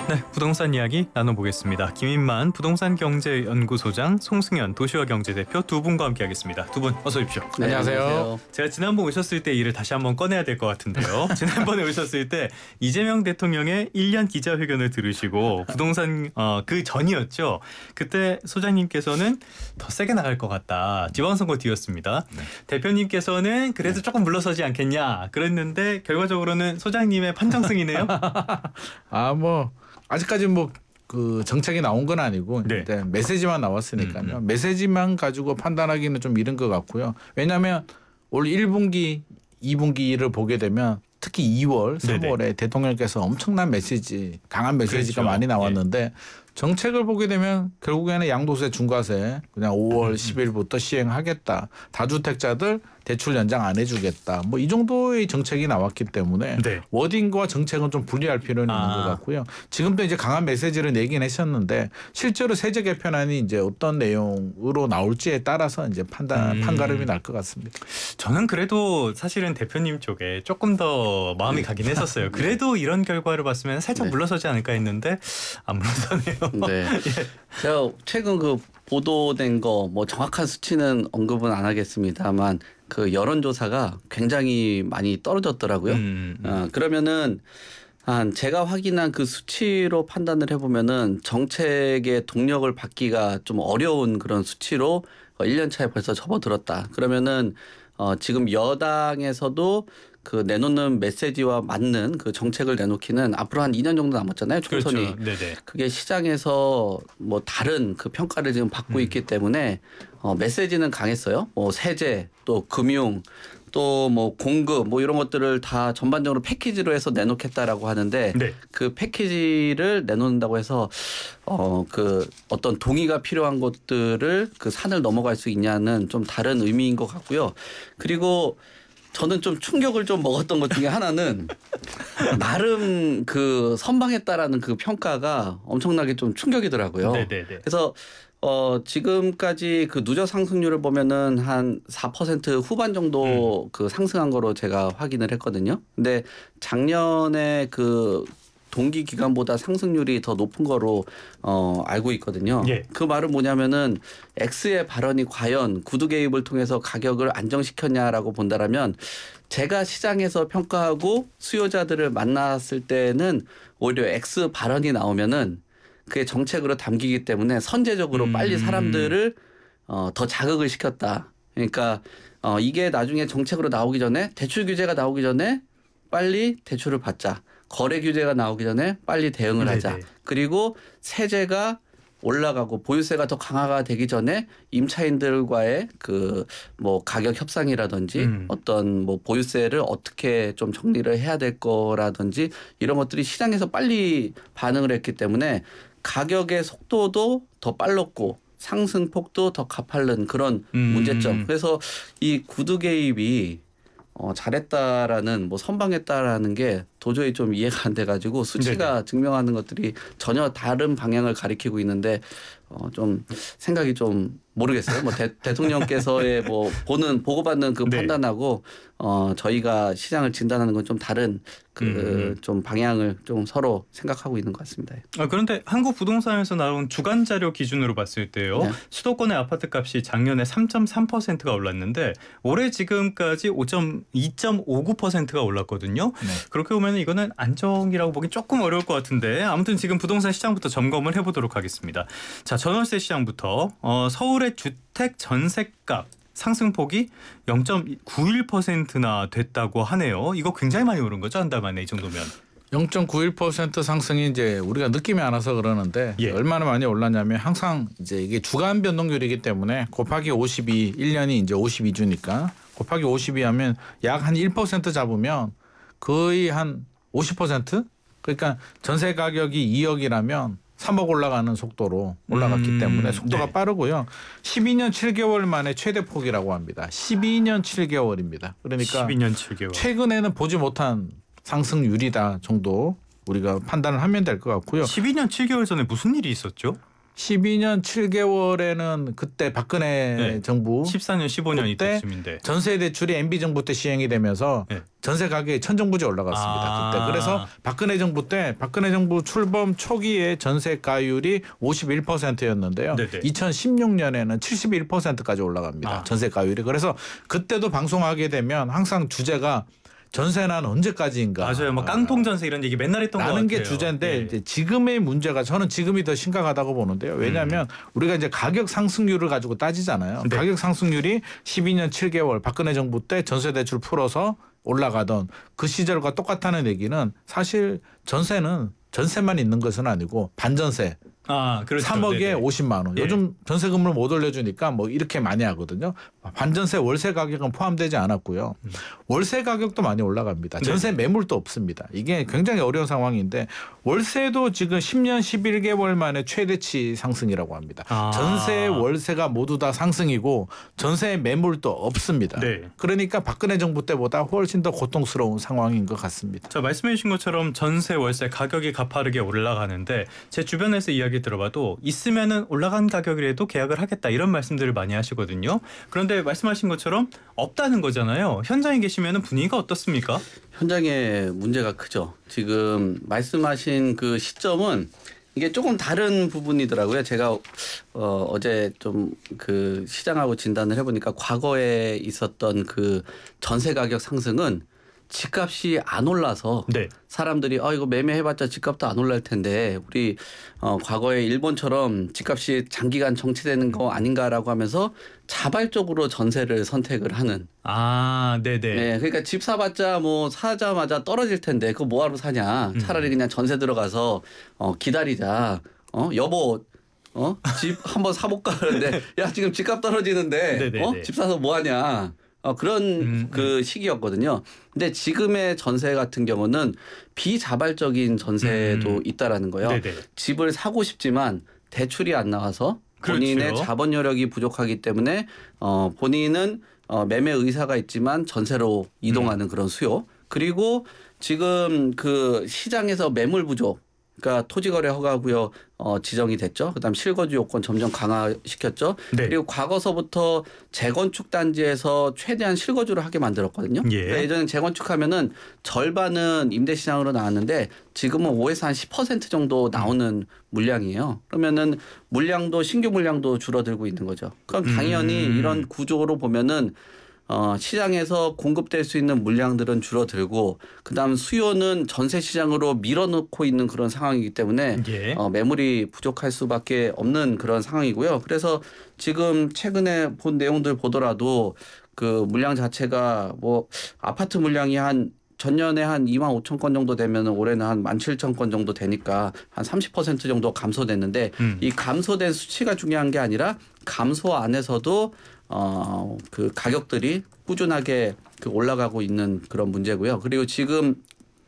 네, 부동산 이야기 나눠보겠습니다. 김인만 부동산경제연구소장, 송승현 도시화경제대표 두 분과 함께하겠습니다. 두 분 어서 오십시오. 네, 안녕하세요. 제가 지난번 오셨을 때 일을 다시 한번 꺼내야 될 것 같은데요. 지난번에 오셨을 때 이재명 대통령의 1년 기자회견을 들으시고 부동산 그 전이었죠. 그때 소장님께서는 더 세게 나갈 것 같다. 지방선거 뒤였습니다. 네. 대표님께서는 그래도 조금 물러서지 않겠냐 그랬는데 결과적으로는 소장님의 판정승이네요. 아직까지 그 정책이 나온 건 아니고 네. 메시지만 나왔으니까요. 메시지만 가지고 판단하기는 좀 이른 것 같고요. 왜냐하면 올 1분기, 2분기를 보게 되면 특히 2월, 3월에 네네. 대통령께서 엄청난 메시지, 강한 메시지가 그렇죠. 많이 나왔는데 예. 정책을 보게 되면 결국에는 양도세, 중과세 그냥 5월 10일부터 시행하겠다. 다주택자들 대출 연장 안 해주겠다. 이 정도의 정책이 나왔기 때문에 네. 워딩과 정책은 좀 분리할 필요는 있는 것 같고요. 지금도 이제 강한 메시지를 내긴 하셨는데 실제로 세제 개편안이 이제 어떤 내용으로 나올지에 따라서 이제 판가름이 날 것 같습니다. 저는 그래도 사실은 대표님 쪽에 조금 더 마음이 가긴 했었어요. 그래도 이런 결과를 봤으면 살짝 물러서지 않을까 했는데 안 물러서네요. 네. 예. 제가 최근 그 보도된 거 정확한 수치는 언급은 안 하겠습니다만 그 여론조사가 굉장히 많이 떨어졌더라고요. 그러면은 제가 확인한 그 수치로 판단을 해보면은 정책의 동력을 받기가 좀 어려운 그런 수치로 1년 차에 벌써 접어들었다. 그러면은 지금 여당에서도 그 내놓는 메시지와 맞는 그 정책을 내놓기는 앞으로 한 2년 정도 남았잖아요. 총선이. 그렇죠. 네네. 그게 시장에서 다른 그 평가를 지금 받고 있기 때문에 메시지는 강했어요. 세제 또 금융 또 공급 이런 것들을 다 전반적으로 패키지로 해서 내놓겠다라고 하는데 네. 그 패키지를 내놓는다고 해서 그 어떤 동의가 필요한 것들을 그 산을 넘어갈 수 있냐는 좀 다른 의미인 것 같고요. 그리고 저는 좀 충격을 좀 먹었던 것 중에 하나는 나름 그 선방했다라는 그 평가가 엄청나게 좀 충격이더라고요. 네네네. 그래서 지금까지 그 누적 상승률을 보면은 한 4% 후반 정도 그 상승한 거로 제가 확인을 했거든요. 근데 작년에 그 동기 기간보다 상승률이 더 높은 거로 알고 있거든요. 예. 그 말은 뭐냐면은 X의 발언이 과연 구두 개입을 통해서 가격을 안정시켰냐라고 본다라면 제가 시장에서 평가하고 수요자들을 만났을 때는 오히려 X 발언이 나오면은 그게 정책으로 담기기 때문에 선제적으로 빨리 사람들을 더 자극을 시켰다. 그러니까 이게 나중에 정책으로 나오기 전에 대출 규제가 나오기 전에 빨리 대출을 받자. 거래 규제가 나오기 전에 빨리 대응을 하자. 네네. 그리고 세제가 올라가고 보유세가 더 강화가 되기 전에 임차인들과의 그 가격 협상이라든지 어떤 보유세를 어떻게 좀 정리를 해야 될 거라든지 이런 것들이 시장에서 빨리 반응을 했기 때문에 가격의 속도도 더 빨랐고 상승폭도 더 가파른 그런 문제점. 그래서 이 구두 개입이 잘했다라는 선방했다라는 게 도저히 좀 이해가 안 돼가지고 수치가 네네. 증명하는 것들이 전혀 다른 방향을 가리키고 있는데 좀 생각이 좀 모르겠어요. 대통령께서의 보고받는 그 네. 판단하고 저희가 시장을 진단하는 건 좀 다른 좀 방향을 좀 서로 생각하고 있는 것 같습니다. 그런데 한국 부동산에서 나온 주간 자료 기준으로 봤을 때요. 네. 수도권의 아파트 값이 작년에 3.3%가 올랐는데 올해 지금까지 2.59%가 올랐거든요. 네. 그렇게 보면 이거는 안정이라고 보기 조금 어려울 것 같은데 아무튼 지금 부동산 시장부터 점검을 해보도록 하겠습니다. 자, 전월세 시장부터 서울의 주택 전셋값 상승폭이 0.91%나 됐다고 하네요. 이거 굉장히 많이 오른 거죠, 한 달 만에 이 정도면. 0.91% 상승이 이제 우리가 느낌이 안 와서 그러는데 예. 얼마나 많이 올랐냐면 항상 이제 이게 주간 변동률이기 때문에 곱하기 52, 1년이 이제 52주니까 곱하기 52 하면 약 한 1% 잡으면 거의 한 50%? 그러니까 전세 가격이 2억이라면 3억 올라가는 속도로 올라갔기 때문에 속도가 네. 빠르고요. 12년 7개월 만에 최대 폭이라고 합니다. 12년 7개월입니다. 그러니까 12년 7개월. 최근에는 보지 못한 상승률이다 정도 우리가 판단을 하면 될 것 같고요. 12년 7개월 전에 무슨 일이 있었죠? 12년 7개월에는 그때 박근혜 네. 정부 14년, 15년 그때 이때쯤인데. 전세 대출이 MB 정부 때 시행이 되면서 네. 전세 가격이 천정부지 올라갔습니다. 그때. 그래서 박근혜 정부 출범 초기에 전세가율이 51%였는데요. 네네. 2016년에는 71%까지 올라갑니다. 전세가율이. 그래서 그때도 방송하게 되면 항상 주제가 전세난 언제까지인가. 맞아요. 뭐 깡통 전세 이런 얘기 맨날 했던 것 같아요. 라는 게 주제인데 예. 이제 지금의 문제가 저는 지금이 더 심각하다고 보는데요. 왜냐하면 우리가 이제 가격 상승률을 가지고 따지잖아요. 네. 가격 상승률이 12년 7개월 박근혜 정부 때 전세 대출 풀어서 올라가던 그 시절과 똑같다는 얘기는 사실 전세만 있는 것은 아니고 반전세. 그렇죠. 3억에 네네. 50만 원. 예. 요즘 전세금을 못 올려주니까 뭐 이렇게 많이 하거든요. 반전세 월세 가격은 포함되지 않았고요. 월세 가격도 많이 올라갑니다. 전세 매물도 없습니다. 이게 굉장히 어려운 상황인데 월세도 지금 10년 11개월 만에 최대치 상승이라고 합니다. 전세 월세가 모두 다 상승이고 전세 매물도 없습니다. 네. 그러니까 박근혜 정부 때보다 훨씬 더 고통스러운 상황인 것 같습니다. 자, 말씀해 주신 것처럼 전세 월세 가격이 가파르게 올라가는데 제 주변에서 이야기 들어봐도 있으면은 올라간 가격이라도 계약을 하겠다 이런 말씀들을 많이 하시거든요. 그런데 말씀하신 것처럼 없다는 거잖아요. 현장에 계시면은 분위기가 어떻습니까? 현장에 문제가 크죠. 지금 말씀하신 그 시점은 이게 조금 다른 부분이더라고요. 제가 어제 좀 그 시장하고 진단을 해보니까 과거에 있었던 그 전세 가격 상승은 집값이 안 올라서 네. 사람들이 이거 매매해봤자 집값도 안 올랄 텐데 우리 과거에 일본처럼 집값이 장기간 정체되는 거 아닌가라고 하면서 자발적으로 전세를 선택을 하는. 네네. 네, 그러니까 집 사봤자 뭐 사자마자 떨어질 텐데 그거 뭐하러 사냐. 차라리 그냥 전세 들어가서 기다리자. 여보. 집 한번 사볼까 그러는데 야 지금 집값 떨어지는데 집 사서 뭐하냐. 그런 그 시기였거든요. 근데 지금의 전세 같은 경우는 비자발적인 전세도 있다라는 거예요. 네네. 집을 사고 싶지만 대출이 안 나와서 본인의 그렇죠. 자본 여력이 부족하기 때문에 본인은 매매 의사가 있지만 전세로 이동하는 그런 수요. 그리고 지금 그 시장에서 매물 부족. 그러니까 토지거래 허가구역 지정이 됐죠. 그다음 실거주 요건 점점 강화시켰죠. 네. 그리고 과거서부터 재건축 단지에서 최대한 실거주를 하게 만들었거든요. 예. 그러니까 예전에 재건축하면은 절반은 임대 시장으로 나왔는데 지금은 5에서 한 10% 정도 나오는 물량이에요. 그러면은 물량도 신규 물량도 줄어들고 있는 거죠. 그럼 당연히 이런 구조로 보면은 시장에서 공급될 수 있는 물량들은 줄어들고 그다음 수요는 전세 시장으로 밀어넣고 있는 그런 상황이기 때문에 매물이 부족할 수밖에 없는 그런 상황이고요. 그래서 지금 최근에 본 내용들 보더라도 그 물량 자체가 뭐 아파트 물량이 전년에 한 2만 5천 건 정도 되면 올해는 한 17,000건 정도 되니까 한 30% 정도 감소됐는데 이 감소된 수치가 중요한 게 아니라 감소 안에서도 그 가격들이 꾸준하게 그 올라가고 있는 그런 문제고요. 그리고 지금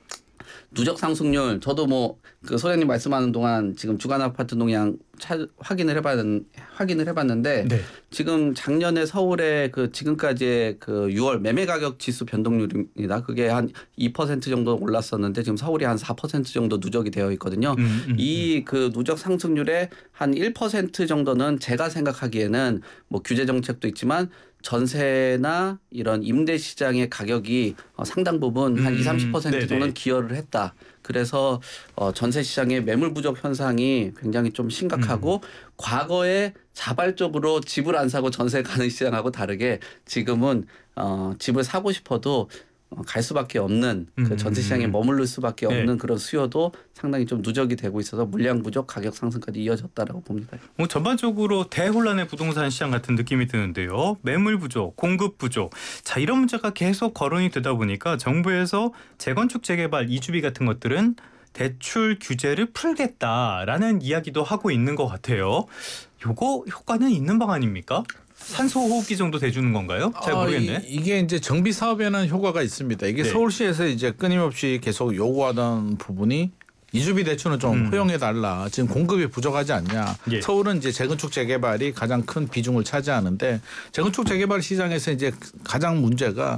누적 상승률 저도 뭐 그 소장님 말씀하는 동안 지금 주간 아파트 동향 확인을 해봤는데 네. 지금 작년에 서울의 그 지금까지의 그 6월 매매 가격 지수 변동률입니다. 그게 한 2% 정도 올랐었는데 지금 서울이 한 4% 정도 누적이 되어 있거든요. 이 그 누적 상승률의 한 1% 정도는 제가 생각하기에는 뭐 규제 정책도 있지만 전세나 이런 임대 시장의 가격이 상당 부분 한 20-30% 정도는 네네. 기여를 했다. 그래서 전세 시장의 매물 부족 현상이 굉장히 좀 심각하고 과거에 자발적으로 집을 안 사고 전세 가는 시장하고 다르게 지금은 집을 사고 싶어도 갈 수밖에 없는 그 전세 시장에 머무를 수밖에 없는 그런 수요도 상당히 좀 누적이 되고 있어서 물량 부족, 가격 상승까지 이어졌다라고 봅니다. 뭐 전반적으로 대혼란의 부동산 시장 같은 느낌이 드는데요. 매물 부족, 공급 부족. 자, 이런 문제가 계속 거론이 되다 보니까 정부에서 재건축 재개발 이주비 같은 것들은 대출 규제를 풀겠다라는 이야기도 하고 있는 것 같아요. 요거 효과는 있는 방안입니까? 산소 호흡기 정도 대주는 건가요? 잘 모르겠네. 이게 이제 정비 사업에는 효과가 있습니다. 이게 네. 서울시에서 이제 끊임없이 계속 요구하던 부분이 이주비 대출은 좀 허용해 달라. 지금 공급이 부족하지 않냐. 예. 서울은 이제 재건축 재개발이 가장 큰 비중을 차지하는데 재건축 재개발 시장에서 이제 가장 문제가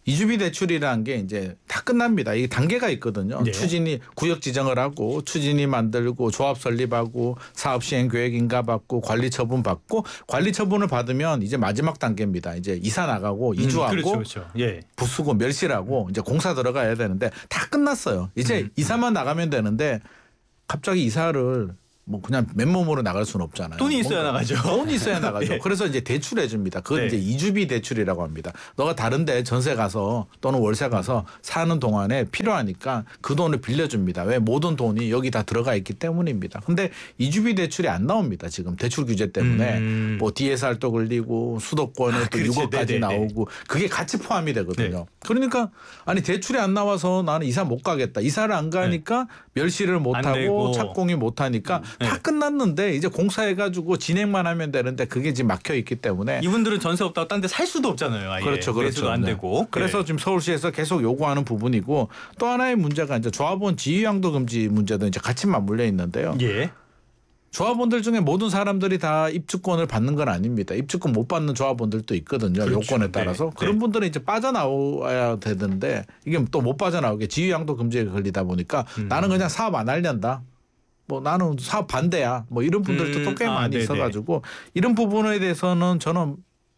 이주비 대출이라는 게 이제 다 끝납니다. 이게 단계가 있거든요. 네. 추진이 구역 지정을 하고 추진이 만들고 조합 설립하고 사업 시행 계획 인가 받고 관리 처분 받고 관리 처분을 받으면 이제 마지막 단계입니다. 이제 이사 나가고 이주하고 그렇죠, 그렇죠. 예. 부수고 멸실하고 이제 공사 들어가야 되는데 다 끝났어요. 이제 이사만 나가면 되는데 갑자기 이사를 뭐 그냥 맨몸으로 나갈 수는 없잖아요. 돈이 있어야 나가죠. 돈이 있어야 나가죠. 예. 그래서 이제 대출해 줍니다. 그건 네. 이제 이주비 대출이라고 합니다. 너가 다른데 전세 가서 또는 월세 가서 사는 동안에 필요하니까 그 돈을 빌려줍니다. 왜 모든 돈이 여기 다 들어가 있기 때문입니다. 근데 이주비 대출이 안 나옵니다. 지금 대출 규제 때문에 뭐 DSR도 걸리고 수도권에 또 그렇지. 6억까지 네네네. 나오고 그게 같이 포함이 되거든요. 네. 그러니까 아니 대출이 안 나와서 나는 이사 못 가겠다. 이사를 안 가니까 멸실을 못 안 하고 되고. 착공이 못 하니까 다 끝났는데 이제 공사해가지고 진행만 하면 되는데 그게 지금 막혀 있기 때문에 이분들은 전세 없다고 딴 데 살 수도 없잖아요. 아예. 그렇죠, 그렇죠. 매수도 안 네. 되고. 그래서 네. 지금 서울시에서 계속 요구하는 부분이고 또 하나의 문제가 이제 조합원 지위양도 금지 문제도 이제 같이 맞물려 있는데요. 예. 조합원들 중에 모든 사람들이 다 입주권을 받는 건 아닙니다. 입주권 못 받는 조합원들도 있거든요. 그렇죠. 요건에 따라서. 네. 그런 네. 분들은 이제 빠져나와야 되는데 이게 또 못 빠져나오게 지위양도 금지에 걸리다 보니까 나는 그냥 사업 안 하려다. 뭐 나는 사업 반대야. 뭐 이런 분들도 또 꽤 많이 네네. 있어가지고 이런 부분에 대해서는 저는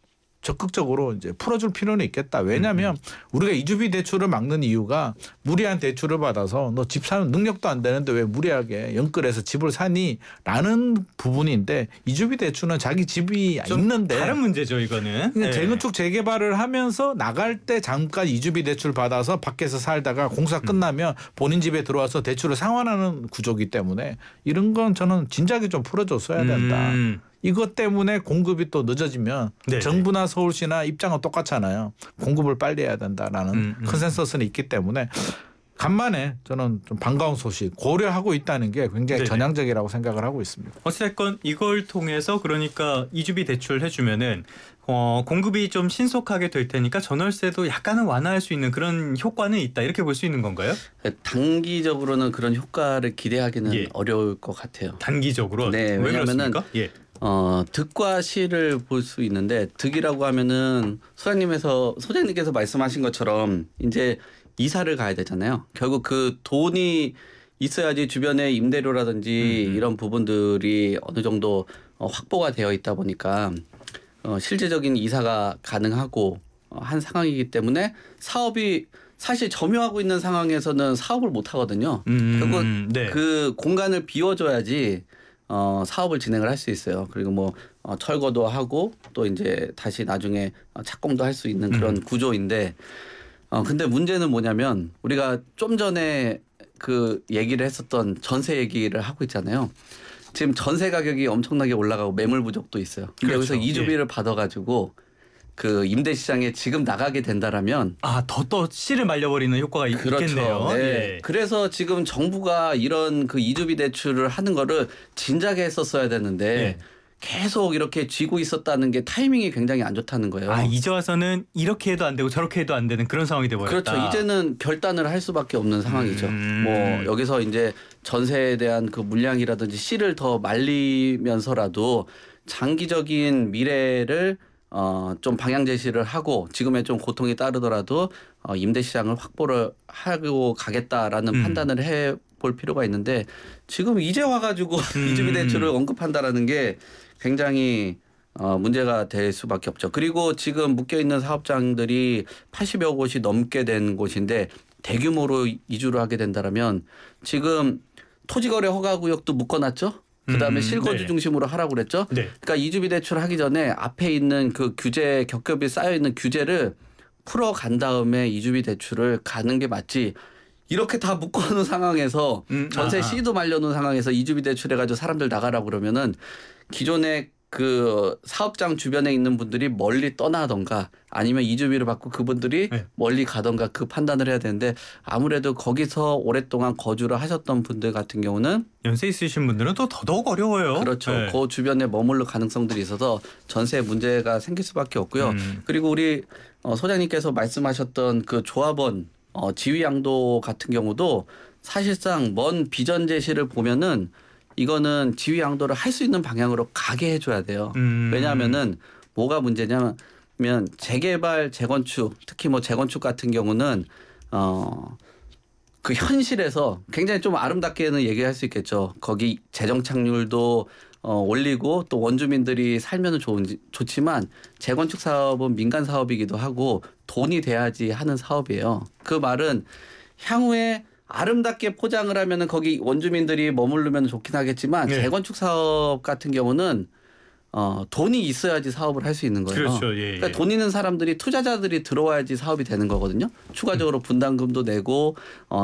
적극적으로 이제 풀어줄 필요는 있겠다. 왜냐하면 우리가 이주비 대출을 막는 이유가 무리한 대출을 받아서 너 집 사는 능력도 안 되는데 왜 무리하게 연끌해서 집을 사니?라는 부분인데 이주비 대출은 자기 집이 좀 있는데 다른 문제죠, 이거는. 그냥 네. 재건축 재개발을 하면서 나갈 때 잠깐 이주비 대출 받아서 밖에서 살다가 공사 끝나면 본인 집에 들어와서 대출을 상환하는 구조이기 때문에 이런 건 저는 진작에 좀 풀어줬어야 된다. 이것 때문에 공급이 또 늦어지면 네네. 정부나 서울시나 입장은 똑같잖아요. 공급을 빨리 해야 된다라는 컨센서스는 있기 때문에 간만에 저는 좀 반가운 소식 고려하고 있다는 게 굉장히 네네. 전향적이라고 생각을 하고 있습니다. 어쨌건 이걸 통해서 그러니까 이주비 대출 해주면은 공급이 좀 신속하게 될 테니까 전월세도 약간은 완화할 수 있는 그런 효과는 있다 이렇게 볼 수 있는 건가요? 단기적으로는 그런 효과를 기대하기는 예. 어려울 것 같아요. 단기적으로. 네, 왜 왜냐하면은 그렇습니까? 예. 득과 실을 볼 수 있는데 득이라고 하면은 소장님께서 말씀하신 것처럼 이제 이사를 가야 되잖아요. 결국 그 돈이 있어야지 주변에 임대료라든지 이런 부분들이 어느 정도 확보가 되어 있다 보니까 실질적인 이사가 가능하고 한 상황이기 때문에 사업이 사실 점유하고 있는 상황에서는 사업을 못 하거든요. 결국 네. 그 공간을 비워줘야지 사업을 진행을 할 수 있어요. 그리고 뭐 철거도 하고 또 이제 다시 나중에 착공도 할 수 있는 그런 구조인데 근데 문제는 뭐냐면 우리가 좀 전에 그 얘기를 했었던 전세 얘기를 하고 있잖아요. 지금 전세 가격이 엄청나게 올라가고 매물 부족도 있어요. 근데 그렇죠. 여기서 이주비를 받아가지고 그 임대 시장에 지금 나가게 된다라면 더 씨를 말려버리는 효과가 있겠네요. 네. 예. 그래서 지금 정부가 이런 그 이주비 대출을 하는 거를 진작에 했었어야 되는데 예. 계속 이렇게 쥐고 있었다는 게 타이밍이 굉장히 안 좋다는 거예요. 이제 와서는 이렇게 해도 안 되고 저렇게 해도 안 되는 그런 상황이 돼버렸다. 그렇죠. 이제는 결단을 할 수밖에 없는 상황이죠. 뭐 여기서 이제 전세에 대한 그 물량이라든지 씨를 더 말리면서라도 장기적인 미래를 좀 방향 제시를 하고 지금의 좀 고통이 따르더라도 임대 시장을 확보를 하고 가겠다라는 판단을 해 볼 필요가 있는데 지금 이제 와가지고 이주비 대출을 언급한다라는 게 굉장히 문제가 될 수밖에 없죠. 그리고 지금 묶여 있는 사업장들이 80여 곳이 넘게 된 곳인데 대규모로 이주를 하게 된다라면 지금 토지거래 허가구역도 묶어놨죠. 그다음에 실거주 네. 중심으로 하라고 그랬죠. 네. 그러니까 이주비 대출 하기 전에 앞에 있는 그 규제 겹겹이 쌓여 있는 규제를 풀어간 다음에 이주비 대출을 가는 게 맞지. 이렇게 다 묶어놓은 상황에서 전세 씨도 말려놓은 상황에서 이주비 대출해가지고 사람들 나가라고 그러면은 기존에 그 사업장 주변에 있는 분들이 멀리 떠나던가 아니면 이주비를 받고 그분들이 네. 멀리 가던가 그 판단을 해야 되는데 아무래도 거기서 오랫동안 거주를 하셨던 분들 같은 경우는 연세 있으신 분들은 또 더더욱 어려워요. 그렇죠. 네. 그 주변에 머물러 가능성들이 있어서 전세 문제가 생길 수밖에 없고요. 그리고 우리 소장님께서 말씀하셨던 그 조합원 지위 양도 같은 경우도 사실상 먼 비전 제시를 보면은 이거는 지위 양도를 할 수 있는 방향으로 가게 해줘야 돼요. 왜냐하면은 뭐가 문제냐면 뭐냐면 재개발, 재건축, 특히 뭐 재건축 같은 경우는 그 현실에서 굉장히 좀 아름답게는 얘기할 수 있겠죠. 거기 재정 착률도 올리고 또 원주민들이 살면 좋지만 재건축 사업은 민간 사업이기도 하고 돈이 돼야지 하는 사업이에요. 그 말은 향후에 아름답게 포장을 하면은 거기 원주민들이 머무르면 좋긴 하겠지만 네. 재건축 사업 같은 경우는 돈이 있어야지 사업을 할 수 있는 거예요. 그렇죠. 예, 예. 그러니까 돈 있는 사람들이 투자자들이 들어와야지 사업이 되는 거거든요. 추가적으로 분담금도 내고